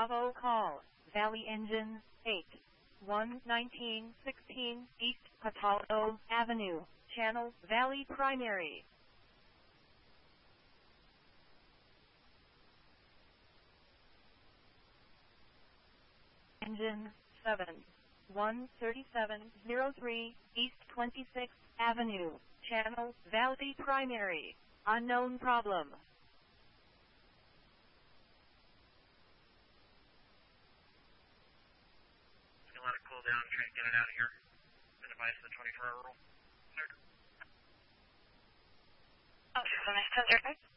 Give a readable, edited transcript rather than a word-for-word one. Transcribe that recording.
Bravo call, Valley Engine 8, 11916 East Cataldo Avenue, Channel Valley Primary. Engine 7, 13703 East 26th Avenue, Channel Valley Primary. Unknown problem. Just gonna let it cool down and try to get it out of here. The device the 24-hour rule. Sir. Oh, 7 10 0.